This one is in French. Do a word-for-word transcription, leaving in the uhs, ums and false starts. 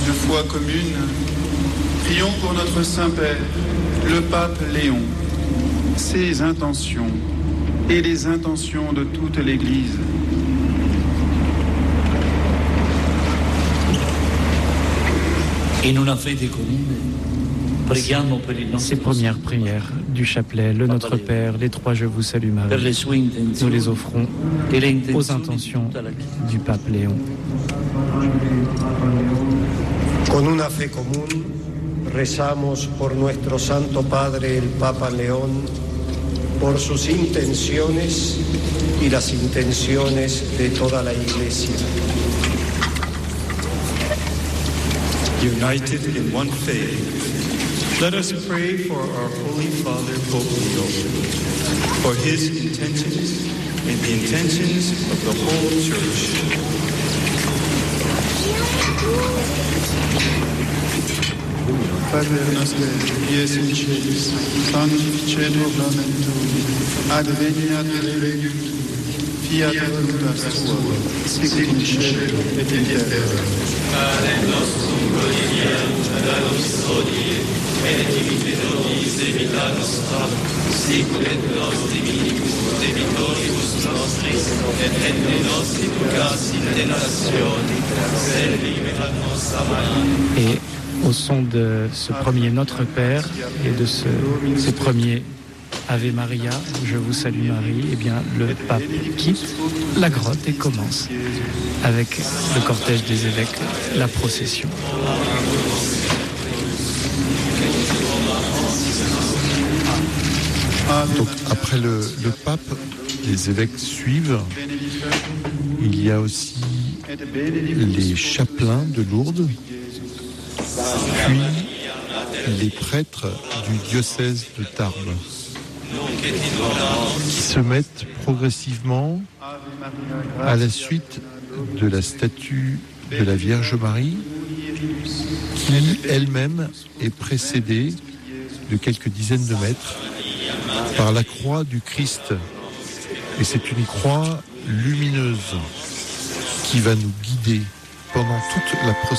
de foi commune, prions pour notre Saint-Père, le pape Léon, ses intentions et les intentions de toute l'Église. Ces premières prières du chapelet, le Notre Père, les trois Je vous salue Marie, nous les offrons aux intentions du pape Léon. Con una fe común, rezamos por nuestro Santo Padre, el Papa León, por sus intenciones y las intenciones de toda la Iglesia. United in one faith, let us pray for our Holy Father, Pope Leo, for his intentions and the intentions of the whole Church. Pater noster, qui es in celis, sanctificetur nomen tuum, adveniat regnum tuum, fiat voluntas tua, sicut in cielo et in terra. Panem nostrum quotidianum da nobis hodie, et dimitte nobis debita nostra, sicut et nos dimittibus debitoribus nostris, et ette nos in casu tentatione, sed libera nos a malo. Et au son de ce premier Notre Père et de ce, ce premier Ave Maria, Je vous salue Marie, eh bien, le pape quitte la grotte et commence avec le cortège des évêques, la procession. Donc, après le, le pape, les évêques suivent. Il y a aussi les chapelains de Lourdes, puis les prêtres du diocèse de Tarbes, qui se mettent progressivement à la suite de la statue de la Vierge Marie, qui elle-même est précédée de quelques dizaines de mètres par la croix du Christ. Et c'est une croix lumineuse qui va nous guider pendant toute la procession.